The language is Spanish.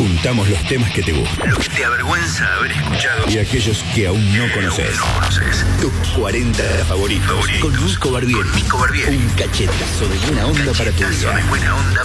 Juntamos los temas que te gustan, Lo que te avergüenza haber escuchado y aquellos que aún no conoces. Tus 40 favoritos. Con Nico Barbieri. Un cachetazo de buena onda para tu día.